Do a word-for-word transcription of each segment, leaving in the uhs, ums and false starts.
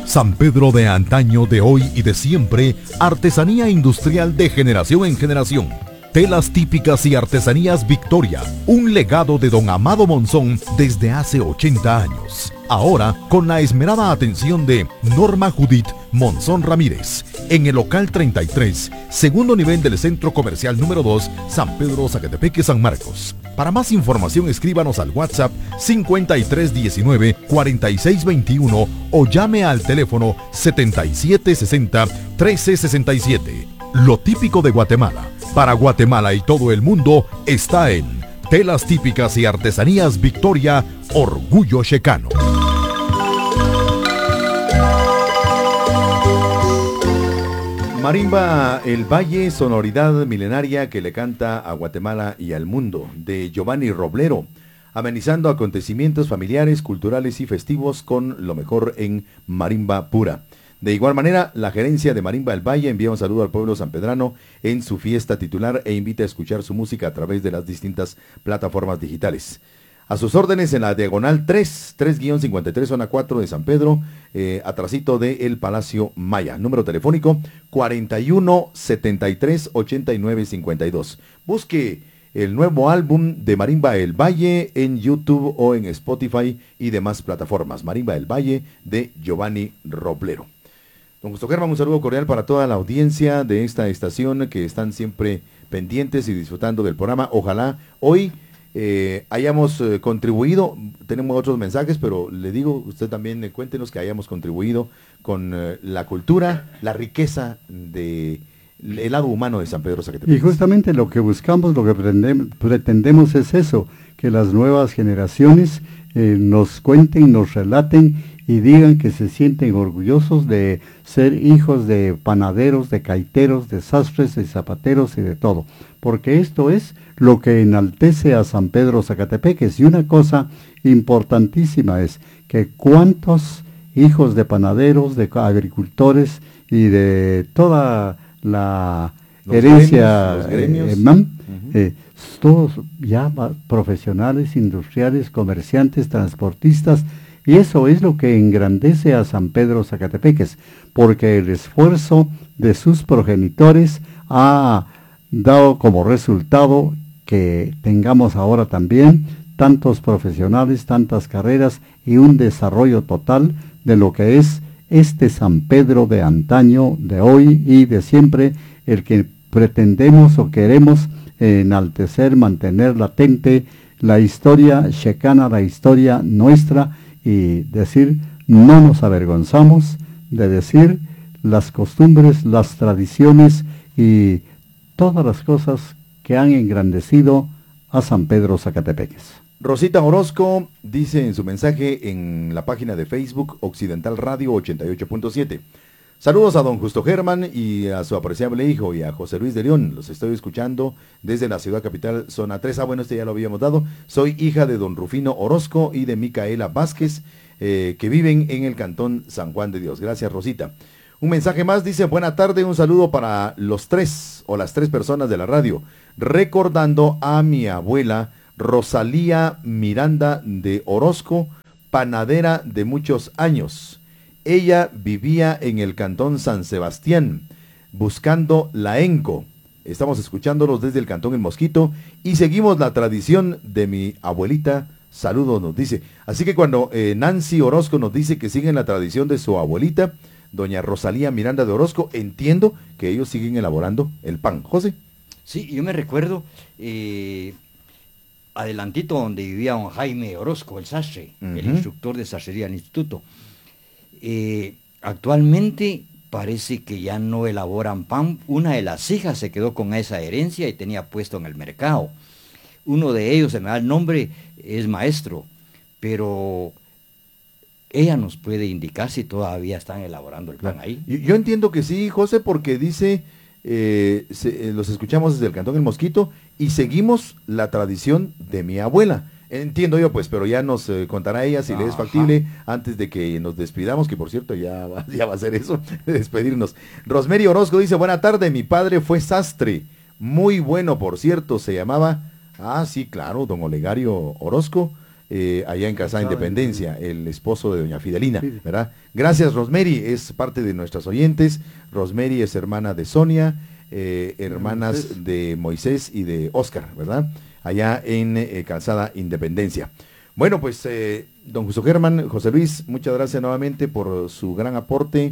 San Pedro de antaño, de hoy y de siempre, artesanía industrial de generación en generación. Telas típicas y artesanías Victoria, un legado de don Amado Monzón desde hace ochenta años. Ahora, con la esmerada atención de Norma Judith Monzón Ramírez, en el local treinta y tres, segundo nivel del Centro Comercial número dos, San Pedro Zacatepeque, San Marcos. Para más información, escríbanos al WhatsApp cincuenta y tres diecinueve cuarenta y seis veintiuno o llame al teléfono setenta y siete sesenta trece sesenta y siete. Lo típico de Guatemala, para Guatemala y todo el mundo, está en Telas Típicas y Artesanías Victoria, Orgullo Checano. Marimba El Valle, sonoridad milenaria que le canta a Guatemala y al mundo, de Giovanni Roblero, amenizando acontecimientos familiares, culturales y festivos con lo mejor en marimba pura. De igual manera, la gerencia de Marimba El Valle envía un saludo al pueblo sanpedrano en su fiesta titular e invita a escuchar su música a través de las distintas plataformas digitales. A sus órdenes en la diagonal tres, tres cincuenta y tres, zona cuatro de San Pedro, eh, atrasito del Palacio Maya. Número telefónico cuarenta y uno setenta y tres ochenta y nueve cincuenta y dos. Busque el nuevo álbum de Marimba El Valle en YouTube o en Spotify y demás plataformas. Marimba El Valle de Giovanni Roblero. Don Justo Germán, un saludo cordial para toda la audiencia de esta estación que están siempre pendientes y disfrutando del programa. Ojalá hoy eh, hayamos eh, contribuido, tenemos otros mensajes, pero le digo, usted también eh, cuéntenos que hayamos contribuido con eh, la cultura, la riqueza de el lado humano de San Pedro Zacatepeque. Y justamente lo que buscamos, lo que pretendemos, pretendemos es eso, que las nuevas generaciones eh, nos cuenten, nos relaten y digan que se sienten orgullosos de ser hijos de panaderos, de caiteros, de sastres, de zapateros y de todo. Porque esto es lo que enaltece a San Pedro Zacatepeque. Y una cosa importantísima es que cuántos hijos de panaderos, de agricultores y de toda la los herencia, gremios, los gremios. Eh, man, uh-huh. eh, todos ya profesionales, industriales, comerciantes, transportistas. Y eso es lo que engrandece a San Pedro Zacatepeques, porque el esfuerzo de sus progenitores ha dado como resultado que tengamos ahora también tantos profesionales, tantas carreras y un desarrollo total de lo que es este San Pedro de antaño, de hoy y de siempre, el que pretendemos o queremos enaltecer, mantener latente la historia checana, la historia nuestra, y decir, no nos avergonzamos de decir las costumbres, las tradiciones y todas las cosas que han engrandecido a San Pedro Zacatepeques. Rosita Orozco dice en su mensaje en la página de Facebook Occidental Radio ochenta y ocho punto siete. Saludos a don Justo Germán y a su apreciable hijo y a José Luis de León. Los estoy escuchando desde la ciudad capital, zona tres. Ah, bueno, este ya lo habíamos dado. Soy hija de don Rufino Orozco y de Micaela Vázquez, eh, que viven en el cantón San Juan de Dios. Gracias, Rosita. Un mensaje más, dice, buena tarde, un saludo para los tres o las tres personas de la radio. Recordando a mi abuela Rosalía Miranda de Orozco, panadera de muchos años. Ella vivía en el cantón San Sebastián, buscando la ENCO. Estamos escuchándolos desde el cantón El Mosquito y seguimos la tradición de mi abuelita. Saludos, nos dice. Así que cuando eh, Nancy Orozco nos dice que siguen la tradición de su abuelita, doña Rosalía Miranda de Orozco, entiendo que ellos siguen elaborando el pan. José. Sí, yo me recuerdo, eh, adelantito donde vivía don Jaime Orozco, el sastre, uh-huh. el instructor de sastrería del instituto. Eh, actualmente parece que ya no elaboran pan. Una de las hijas se quedó con esa herencia y tenía puesto en el mercado. Uno de ellos, se me da el nombre, es maestro, pero ella nos puede indicar si todavía están elaborando el pan claro. ahí. Yo, yo entiendo que sí, José, porque dice, eh, se, eh, los escuchamos desde el cantón El Mosquito y seguimos la tradición de mi abuela. Entiendo yo, pues, pero ya nos eh, contará ella si Ajá. le es factible antes de que nos despidamos, que por cierto ya va, ya va a ser eso, despedirnos. Rosemary Orozco dice, buena tarde, mi padre fue sastre, muy bueno, por cierto, se llamaba, ah, sí, claro, don Olegario Orozco, eh, allá en Calzada Independencia, el esposo de doña Fidelina, ¿verdad? Gracias, Rosemary, es parte de nuestras oyentes. Rosemary es hermana de Sonia, eh, hermanas de Moisés y de Oscar, ¿verdad? Allá en eh, Calzada Independencia. Bueno, pues, eh, don Justo Germán, José Luis, muchas gracias nuevamente por su gran aporte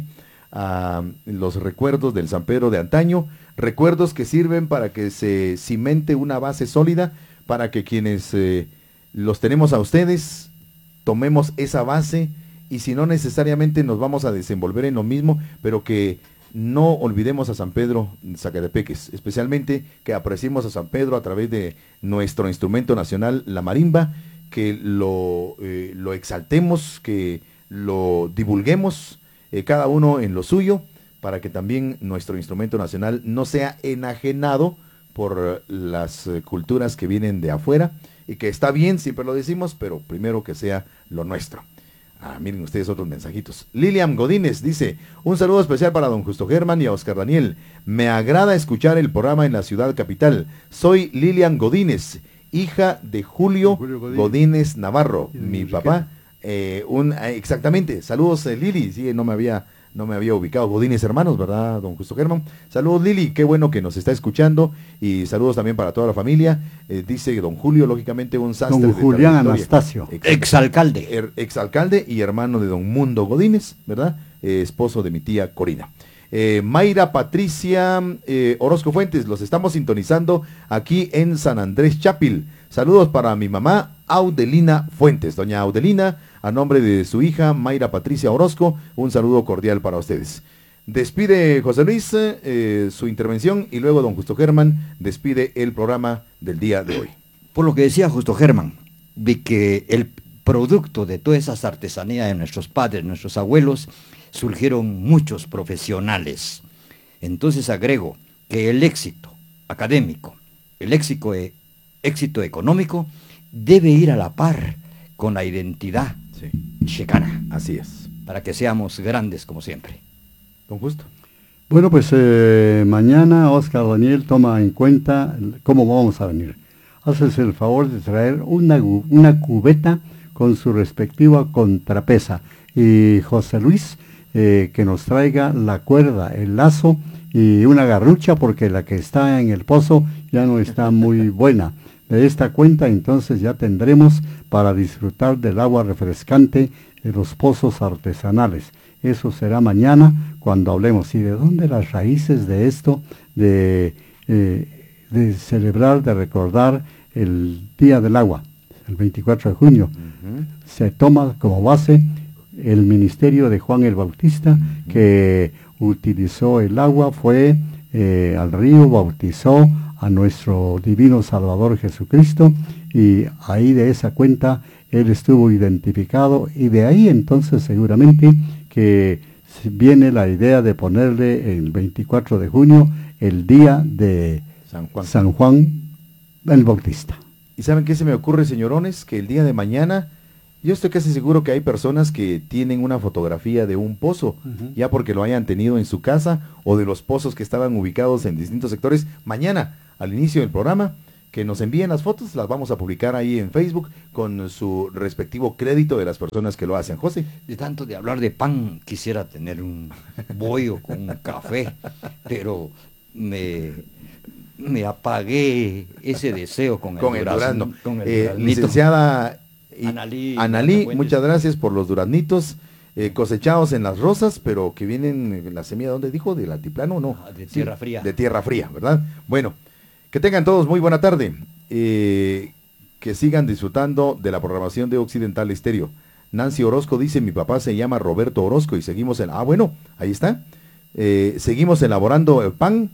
a los recuerdos del San Pedro de antaño, recuerdos que sirven para que se cimente una base sólida, para que quienes eh, los tenemos a ustedes, tomemos esa base, y si no necesariamente nos vamos a desenvolver en lo mismo, pero que no olvidemos a San Pedro Zacatepeques, especialmente que apreciemos a San Pedro a través de nuestro instrumento nacional, la marimba, que lo, eh, lo exaltemos, que lo divulguemos, eh, cada uno en lo suyo, para que también nuestro instrumento nacional no sea enajenado por las eh, culturas que vienen de afuera, y que está bien, siempre lo decimos, pero primero que sea lo nuestro. Ah, miren ustedes otros mensajitos. Lilian Godínez dice, un saludo especial para don Justo Germán y a Oscar Daniel. Me agrada escuchar el programa en la ciudad capital. Soy Lilian Godínez, hija de Julio, Julio Godínez. Godínez Navarro, mi papá. Eh, un, eh, exactamente, saludos eh, Lili, sí, no me había... No me había ubicado, Godínez hermanos, ¿verdad, don Justo Germán? Saludos, Lili, qué bueno que nos está escuchando, y saludos también para toda la familia. Eh, dice don Julio, lógicamente un sastre. Don Julián Anastasio. Exalcalde. Er, exalcalde y hermano de don Mundo Godínez, ¿verdad? Eh, esposo de mi tía Corina. Eh, Mayra Patricia eh, Orozco Fuentes, los estamos sintonizando aquí en San Andrés Chapil. Saludos para mi mamá Audelina Fuentes. Doña Audelina, a nombre de su hija Mayra Patricia Orozco, un saludo cordial para ustedes. Despide José Luis eh, su intervención, y luego don Justo Germán despide el programa del día de hoy. Por lo que decía Justo Germán, de que el producto de todas esas artesanías de nuestros padres, nuestros abuelos, surgieron muchos profesionales. Entonces agrego que el éxito académico, el éxito, eh, éxito económico, debe ir a la par con la identidad sí. chicana. Así es. Para que seamos grandes como siempre. Don Justo. Bueno, pues eh, mañana Oscar Daniel toma en cuenta cómo vamos a venir. Haces el favor de traer una, una cubeta con su respectiva contrapesa. Y José Luis, eh, que nos traiga la cuerda, el lazo y una garrucha, porque la que está en el pozo ya no está muy buena. De esta cuenta entonces ya tendremos para disfrutar del agua refrescante de los pozos artesanales. Eso será mañana cuando hablemos. ¿Y de dónde las raíces de esto? De, eh, de celebrar, de recordar el Día del Agua, el veinticuatro de junio. Uh-huh. Se toma como base el ministerio de Juan el Bautista, uh-huh. que utilizó el agua, fue eh, al río, bautizó a nuestro divino Salvador Jesucristo, y ahí de esa cuenta él estuvo identificado, y de ahí entonces seguramente que viene la idea de ponerle el veinticuatro de junio el día de San Juan, San Juan el Bautista. ¿Y saben qué se me ocurre, señorones? Que el día de mañana, yo estoy casi seguro que hay personas que tienen una fotografía de un pozo, uh-huh. ya porque lo hayan tenido en su casa, o de los pozos que estaban ubicados en distintos sectores. Mañana, al inicio del programa, que nos envíen las fotos, las vamos a publicar ahí en Facebook con su respectivo crédito de las personas que lo hacen. José. De tanto de hablar de pan, quisiera tener un bollo con un café, pero me, me apagué ese deseo con el, con el durazno. durazno. Con el eh, licenciada Analí, Analí muchas gracias por los duraznitos eh, cosechados en Las Rosas, pero que vienen, la semilla, ¿dónde dijo? ¿Del altiplano o no? Ah, de tierra sí, fría. De tierra fría, ¿verdad? Bueno, que tengan todos muy buena tarde, eh, que sigan disfrutando de la programación de Occidental Estéreo. Nancy Orozco dice, mi papá se llama Roberto Orozco, y seguimos en, ah bueno, ahí está, eh, seguimos elaborando el pan,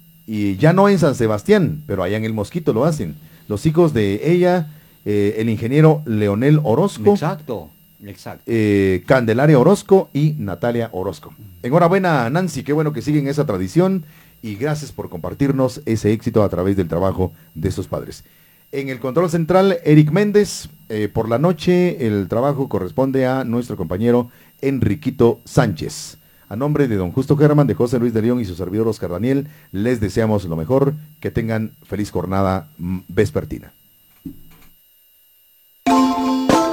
y ya no en San Sebastián, pero allá en El Mosquito lo hacen, los hijos de ella, eh, el ingeniero Leonel Orozco, exacto, exacto. Eh, Candelaria Orozco y Natalia Orozco. Enhorabuena, Nancy, qué bueno que siguen esa tradición, y gracias por compartirnos ese éxito a través del trabajo de sus padres. En el control central, Eric Méndez. Eh, por la noche, el trabajo corresponde a nuestro compañero Enriquito Sánchez. A nombre de don Justo Germán, de José Luis de León y su servidor Oscar Daniel, les deseamos lo mejor, que tengan feliz jornada vespertina.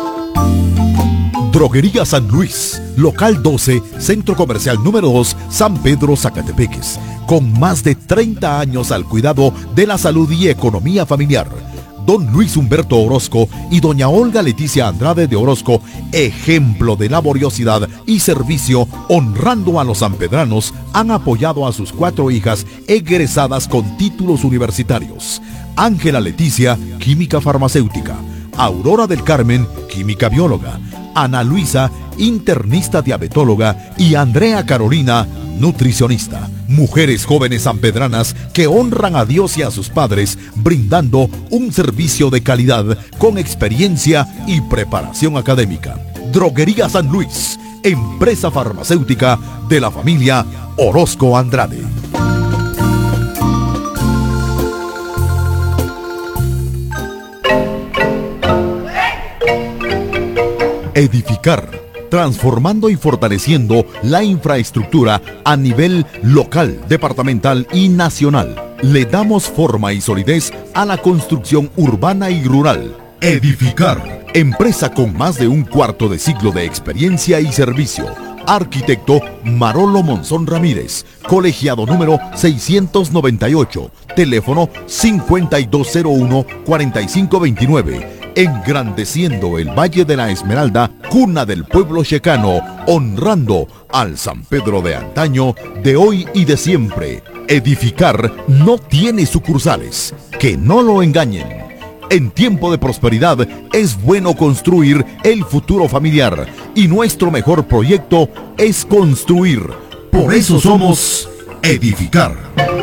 Droguería San Luis, local doce, Centro Comercial número dos, San Pedro, Zacatepeques, con más de treinta años al cuidado de la salud y economía familiar. Don Luis Humberto Orozco y doña Olga Leticia Andrade de Orozco, ejemplo de laboriosidad y servicio, honrando a los sanpedranos, han apoyado a sus cuatro hijas egresadas con títulos universitarios. Ángela Leticia, química farmacéutica; Aurora del Carmen, química bióloga; Ana Luisa, internista diabetóloga; y Andrea Carolina, nutricionista. Mujeres jóvenes sanpedranas que honran a Dios y a sus padres, brindando un servicio de calidad con experiencia y preparación académica. Droguería San Luis, empresa farmacéutica de la familia Orozco Andrade. Edificar, transformando y fortaleciendo la infraestructura a nivel local, departamental y nacional. Le damos forma y solidez a la construcción urbana y rural. Edificar, empresa con más de un cuarto de siglo de experiencia y servicio. Arquitecto Marolo Monzón Ramírez, colegiado número seiscientos noventa y ocho, teléfono cincuenta y dos cero uno, cuarenta y cinco veintinueve. Engrandeciendo el Valle de la Esmeralda, cuna del pueblo checano, honrando al San Pedro de antaño, de hoy y de siempre. Edificar no tiene sucursales, que no lo engañen. En tiempo de prosperidad es bueno construir el futuro familiar, y nuestro mejor proyecto es construir. Por eso somos Edificar.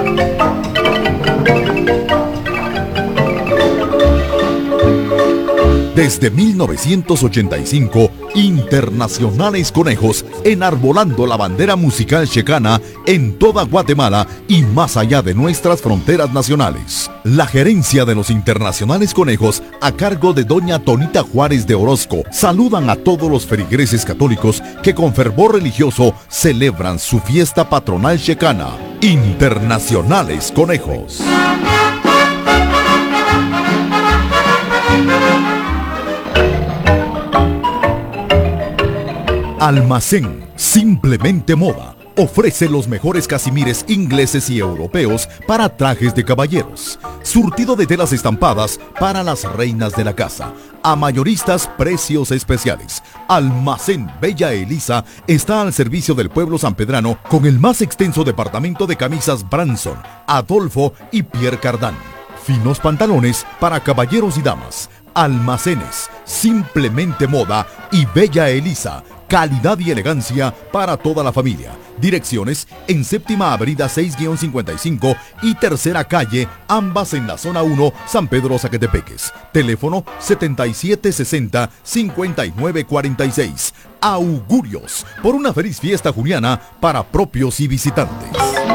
Desde mil novecientos ochenta y cinco, Internacionales Conejos, enarbolando la bandera musical checana en toda Guatemala y más allá de nuestras fronteras nacionales. La gerencia de los Internacionales Conejos, a cargo de doña Tonita Juárez de Orozco, saludan a todos los feligreses católicos que con fervor religioso celebran su fiesta patronal checana. Internacionales Conejos. Almacén Simplemente Moda ofrece los mejores casimires ingleses y europeos para trajes de caballeros. Surtido de telas estampadas para las reinas de la casa. A mayoristas, precios especiales. Almacén Bella Elisa está al servicio del pueblo sanpedrano con el más extenso departamento de camisas Branson, Adolfo y Pierre Cardin. Finos pantalones para caballeros y damas. Almacenes Simplemente Moda y Bella Elisa. Calidad y elegancia para toda la familia. Direcciones en Séptima Avenida seis cincuenta y cinco y Tercera Calle, ambas en la zona uno, San Pedro, Zacatepeques. Teléfono setenta y siete sesenta, cincuenta y nueve cuarenta y seis. Augurios por una feliz fiesta juliana para propios y visitantes.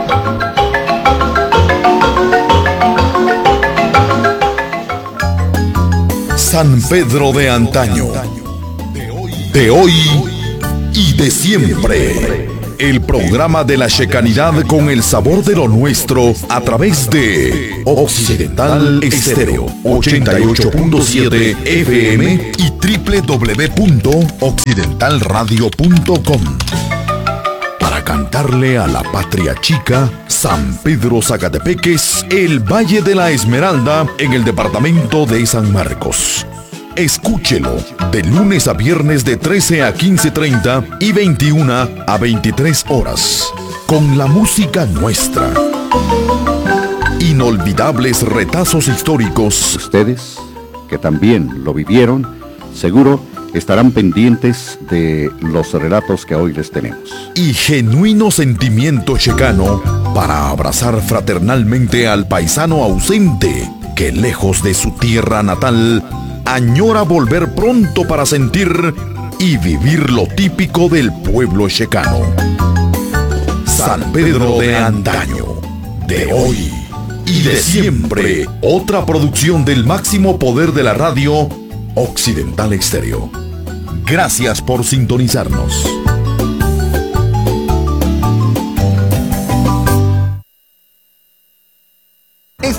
San Pedro de antaño, de hoy y de siempre. El programa de la checanidad con el sabor de lo nuestro a través de Occidental Estéreo ochenta y ocho punto siete F M y doble u doble u doble u punto occidental radio punto com. Para cantarle a la patria chica, San Pedro Zacatepeques, el Valle de la Esmeralda en el departamento de San Marcos. Escúchelo de lunes a viernes de trece a quince treinta y veintiuna a veintitrés horas. Con la música nuestra. Inolvidables retazos históricos. Ustedes, que también lo vivieron, seguro estarán pendientes de los relatos que hoy les tenemos. Y genuino sentimiento checano para abrazar fraternalmente al paisano ausente que lejos de su tierra natal añora volver pronto para sentir y vivir lo típico del pueblo checano. San Pedro de antaño, de hoy y de siempre. Otra producción del máximo poder de la radio, Occidental Estéreo. Gracias por sintonizarnos.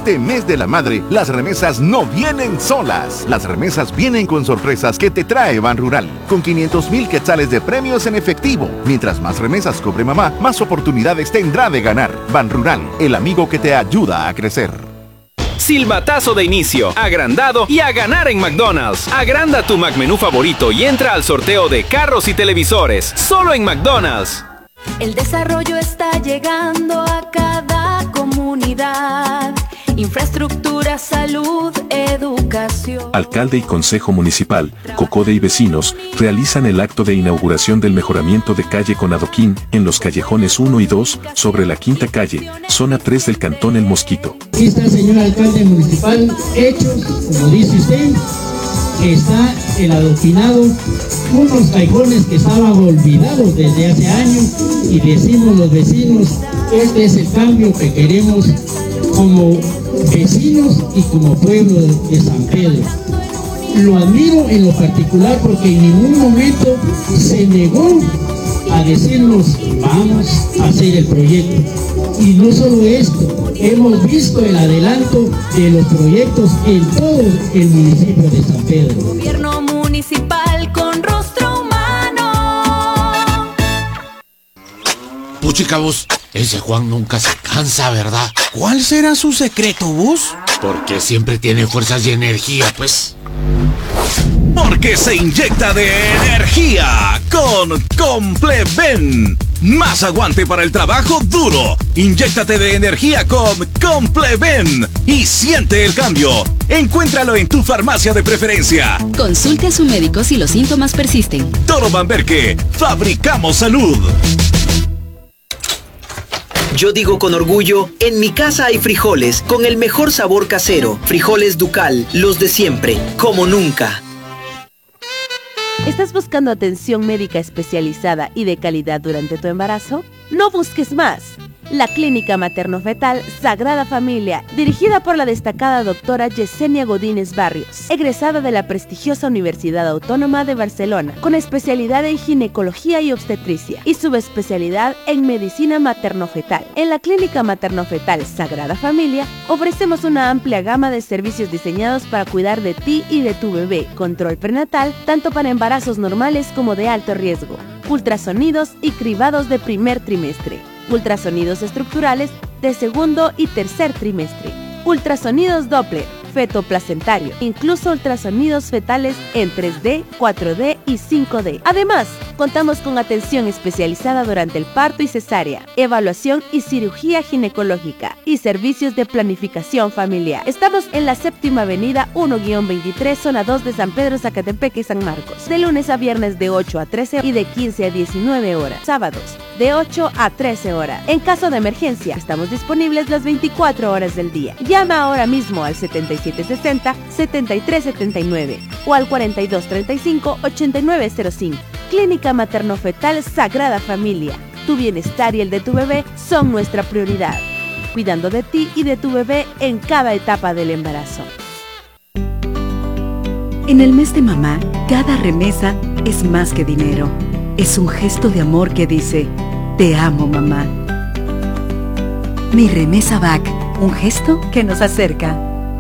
este mes de la madre, las remesas no vienen solas. Las remesas vienen con sorpresas que te trae Banrural, con quinientos mil quetzales de premios en efectivo. Mientras más remesas cobre mamá, más oportunidades tendrá de ganar. Banrural, el amigo que te ayuda a crecer. Silbatazo de inicio, agrandado y a ganar en McDonald's. Agranda tu McMenú favorito y entra al sorteo de carros y televisores, solo en McDonald's. El desarrollo está llegando a cada comunidad. Infraestructura, salud, educación. Alcalde y Consejo Municipal, COCODE y vecinos realizan el acto de inauguración del mejoramiento de calle con adoquín en los callejones uno y dos sobre la Quinta Calle, zona tres del Cantón El Mosquito. Aquí está el señor alcalde municipal, hechos, como dice usted, que está el adoquinado, unos callejones que estaban olvidados desde hace años, y decimos los vecinos, este es el cambio que queremos como vecinos y como pueblo de San Pedro. Lo admiro en lo particular porque en ningún momento se negó a decirnos vamos a hacer el proyecto. Y no solo esto, hemos visto el adelanto de los proyectos en todo el municipio de San Pedro. Gobierno municipal con rostro humano. Puchica, vos, ese Juan nunca se cansa, ¿verdad? ¿Cuál será su secreto, vos? Porque siempre tiene fuerzas y energía, pues. Porque se inyecta de energía con Compleven. Más aguante para el trabajo duro. Inyéctate de energía con Compleven y siente el cambio. Encuéntralo en tu farmacia de preferencia. Consulte a su médico si los síntomas persisten. Toro Bamberque, fabricamos salud. Yo digo con orgullo, en mi casa hay frijoles con el mejor sabor casero. Frijoles Ducal, los de siempre, como nunca. ¿Estás buscando atención médica especializada y de calidad durante tu embarazo? No busques más. La Clínica Materno-Fetal Sagrada Familia, dirigida por la destacada doctora Yesenia Godínez Barrios, egresada de la prestigiosa Universidad Autónoma de Barcelona, con especialidad en ginecología y obstetricia y subespecialidad en medicina materno-fetal. En la Clínica Materno-Fetal Sagrada Familia ofrecemos una amplia gama de servicios diseñados para cuidar de ti y de tu bebé, control prenatal, tanto para embarazos normales como de alto riesgo, ultrasonidos y cribados de primer trimestre, ultrasonidos estructurales de segundo y tercer trimestre, ultrasonidos Doppler, feto-placentario, incluso ultrasonidos fetales en tres D, cuatro D y cinco D. Además, contamos con atención especializada durante el parto y cesárea, evaluación y cirugía ginecológica y servicios de planificación familiar. Estamos en la séptima avenida uno guión veintitrés, zona dos de San Pedro, Zacatepeque y San Marcos, de lunes a viernes de ocho a trece y de quince a diecinueve horas, sábados de ocho a trece horas. En caso de emergencia, estamos disponibles las veinticuatro horas del día. Llama ahora mismo al setenta y siete sesenta, setenta y tres setenta y nueve o al cuarenta y dos treinta y cinco, ochenta y nueve cero cinco. Clínica Materno-Fetal Sagrada Familia. Tu bienestar y el de tu bebé son nuestra prioridad, cuidando de ti y de tu bebé en cada etapa del embarazo. En el mes de mamá, cada remesa es más que dinero. Es un gesto de amor que dice, te amo, mamá. Mi remesa B A C, un gesto que nos acerca.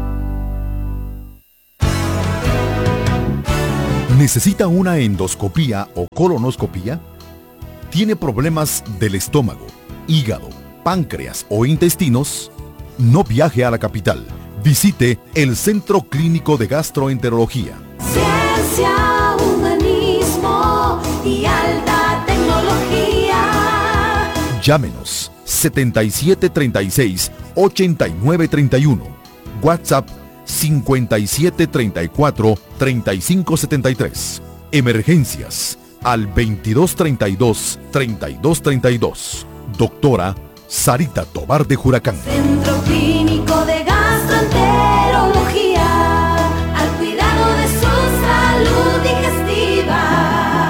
¿Necesita una endoscopía o colonoscopía? ¿Tiene problemas del estómago, hígado, páncreas o intestinos? No viaje a la capital. Visite el Centro Clínico de Gastroenterología. Ciencia, humanismo y alta tecnología. Llámenos setenta y siete treinta y seis, ochenta y nueve treinta y uno. WhatsApp cincuenta y siete treinta y cuatro, treinta y cinco setenta y tres. Emergencias al veintidós treinta y dos, treinta y dos treinta y dos. Doctora Sarita Tobar de Juracán. Centro Clínico de Gastroenterología, al cuidado de su salud digestiva.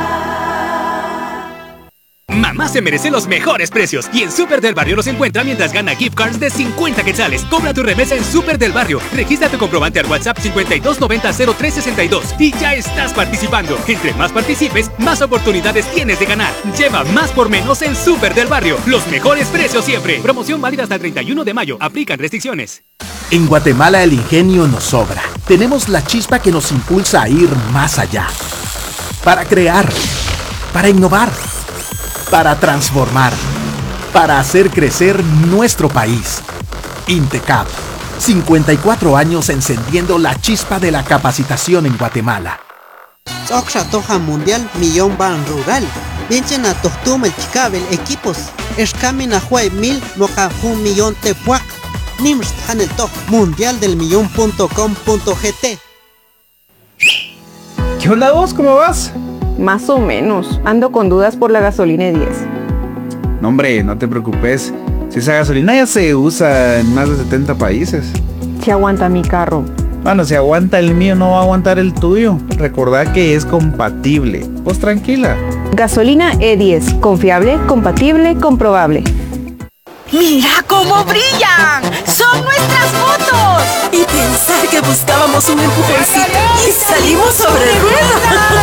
Mamá se merece los mejores precios y en Super del Barrio los encuentra mientras gana gift cards de cincuenta quetzales. Cobra tu remesa en Super del Barrio. Registra tu comprobante al WhatsApp cincuenta y dos noventa, cero tres sesenta y dos y ya estás participando. Entre más participes, más oportunidades tienes de ganar. Lleva más por menos en Super del Barrio. Los mejores precios siempre. Promoción válida hasta el treinta y uno de mayo. Aplican restricciones. En Guatemala el ingenio nos sobra. Tenemos la chispa que nos impulsa a ir más allá. Para crear, para innovar, para transformar, para hacer crecer nuestro país. Intecap, cincuenta y cuatro años encendiendo la chispa de la capacitación en Guatemala. Oxa Toja Mundial Millón Ban Rural. Vienen a Tohtum el Chicabel equipos. Escamin a Jue Mil Moca un millón Tepuac. Nims Han el Toj Mundial del Millón punto com punto gt. ¿Qué onda vos? ¿Cómo vas? Más o menos. Ando con dudas por la gasolina diez. No, hombre, no te preocupes. Si esa gasolina ya se usa en más de setenta países. Si aguanta mi carro. Bueno, si aguanta el mío, no va a aguantar el tuyo. Recordá que es compatible. Pues tranquila. Gasolina E diez. Confiable, compatible, comprobable. ¡Mira cómo brillan! ¡Son nuestras motos! Y pensar que buscábamos un empujoncito y salimos sobre ruedas.